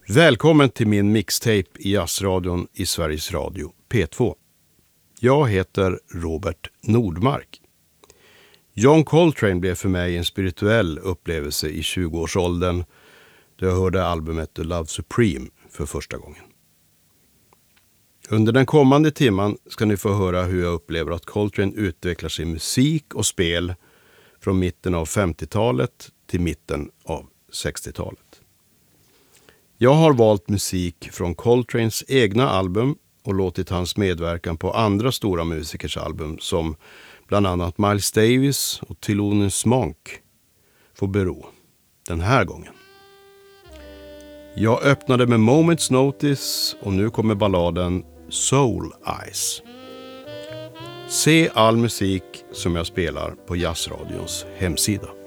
Välkommen till min mixtape i jazzradion i Sveriges Radio P2. Jag heter Robert Nordmark. John Coltrane blev för mig en spirituell upplevelse i 20-årsåldern då jag hörde albumet The Love Supreme för första gången. Under den kommande timman ska ni få höra hur jag upplever att Coltrane utvecklar sin musik och spel från mitten av 50-talet till mitten av 60-talet. Jag har valt musik från Coltranes egna album och låtit hans medverkan på andra stora musikers album som bland annat Miles Davis och Thelonious Monk få bero den här gången. Jag öppnade med Moment's Notice och nu kommer balladen Soul Eyes. Se all musik som jag spelar på Jazzradions hemsida.